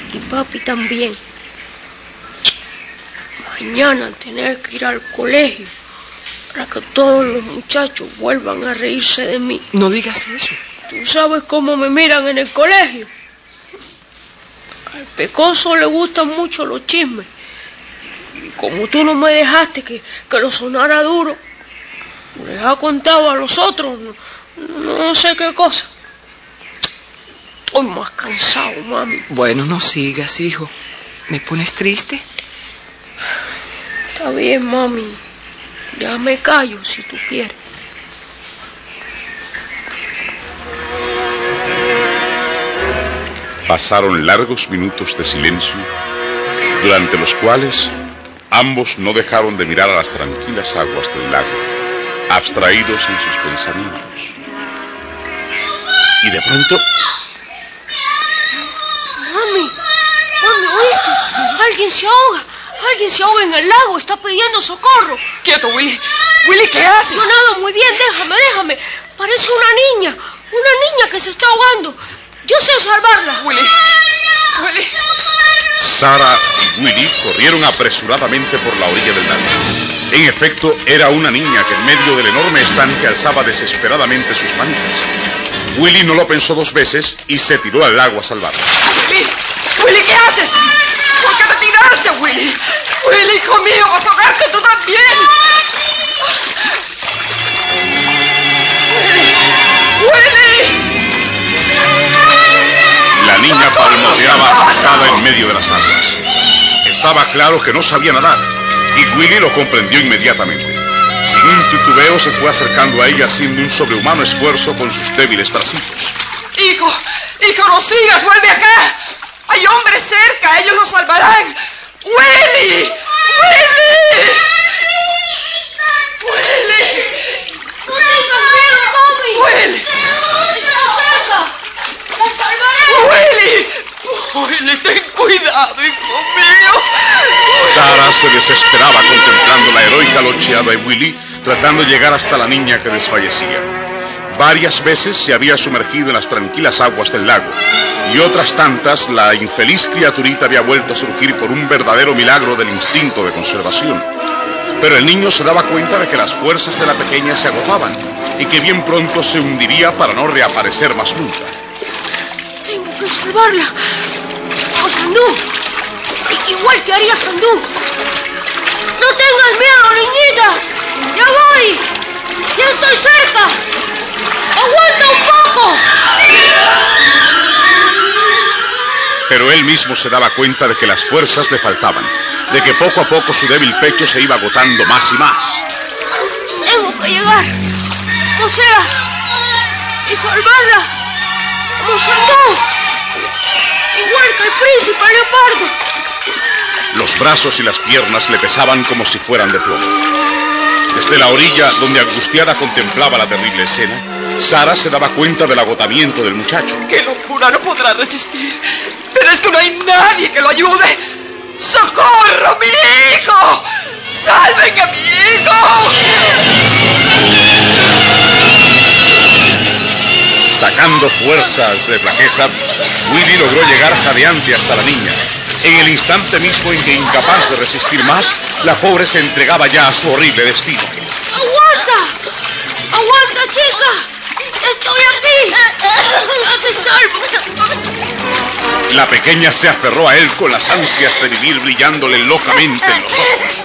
Y papi también. Mañana tener que ir al colegio para que todos los muchachos vuelvan a reírse de mí. No digas eso. ¿Tú sabes cómo me miran en el colegio? Al pecoso le gustan mucho los chismes. Y como tú no me dejaste que lo sonara duro, les ha contado a los otros no sé qué cosa. Estoy más cansado, mami. Bueno, no sigas, hijo. ¿Me pones triste? Está bien, mami. Ya me callo si tú quieres. Pasaron largos minutos de silencio, durante los cuales ambos no dejaron de mirar a las tranquilas aguas del lago, abstraídos en sus pensamientos. Y de pronto... Mami, ¿oíste? Alguien se ahoga. Alguien se ahoga en el lago. Está pidiendo socorro. Quieto, Willy. Willy, ¿qué haces? No nado muy bien. Déjame. Parece una niña que se está ahogando. Yo sé salvarla. Willy. Sara y Willy corrieron apresuradamente por la orilla del lago. En efecto, era una niña que en medio del enorme estanque alzaba desesperadamente sus manitas. Willy no lo pensó dos veces y se tiró al lago a salvarla. Willy, ¿qué haces? ¿Por qué te tiraste, Willy? Willy, hijo mío, vas a ahogarte tú también. Willy. La niña palmoteaba asustada en medio de las aguas. Estaba claro que no sabía nadar, y Willy lo comprendió inmediatamente. Sin un titubeo se fue acercando a ella haciendo un sobrehumano esfuerzo con sus débiles bracitos. Hijo, no sigas, vuelve acá. Hay hombres cerca, ellos lo salvarán. ¡Willy! No tengas miedo, mami. ¡Willy! ¡Está cerca! ¡La salvaré! ¡Willy, ten cuidado, hijo mío! Sara se desesperaba contemplando la heroica luchada de Willy, tratando de llegar hasta la niña que desfallecía. Varias veces se había sumergido en las tranquilas aguas del lago, y otras tantas la infeliz criaturita había vuelto a surgir por un verdadero milagro del instinto de conservación. Pero el niño se daba cuenta de que las fuerzas de la pequeña se agotaban y que bien pronto se hundiría para no reaparecer más nunca. Tengo que salvarla. O Sandú. Igual que haría Sandú. No tengas miedo, niñita. Ya voy. Ya estoy cerca. ¡Aguanta un poco! Pero él mismo se daba cuenta de que las fuerzas le faltaban, de que poco a poco su débil pecho se iba agotando más y más. Tengo que llegar. O sea, y salvarla. Como Sandú. Igual que el príncipe Leopardo. Los brazos y las piernas le pesaban como si fueran de plomo. Desde la orilla, donde angustiada contemplaba la terrible escena, Sara se daba cuenta del agotamiento del muchacho. ¡Qué locura! No podrá resistir. Pero es que no hay nadie que lo ayude. ¡Socorro, mi hijo! ¡Salven a mi hijo! Sacando fuerzas de flaqueza, Willy logró llegar jadeante hasta la niña. En el instante mismo en que, incapaz de resistir más, la pobre se entregaba ya a su horrible destino. ¡Aguanta, chica! ¡Estoy aquí! ¡Ya te salvo! La pequeña se aferró a él con las ansias de vivir brillándole locamente en los ojos.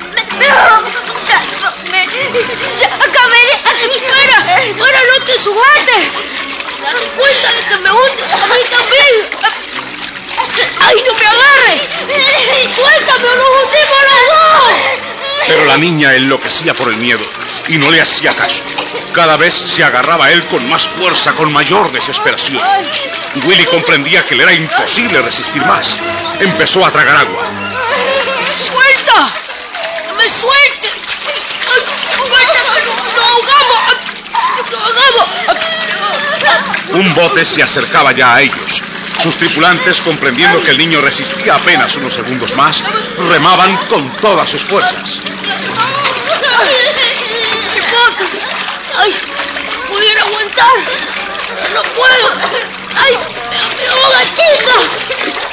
¡Fuera, no te sujetes! ¡Date cuenta de que me hundes a mí también! ¡Ay, no me agarres! ¡Suéltame o nos hundimos los dos! Pero la niña enloquecía por el miedo y no le hacía caso. Cada vez se agarraba a él con más fuerza, con mayor desesperación. Willy comprendía que le era imposible resistir más. Empezó a tragar agua. ¡Suelta! ¡No me sueltes! ¡Nos ahogamos! Un bote se acercaba ya a ellos. Sus tripulantes, comprendiendo que el niño resistía apenas unos segundos más, remaban con todas sus fuerzas. ¡Ay! ¡Pudiera aguantar! ¡No puedo! ¡Ay! ¡Me ahoga, chica!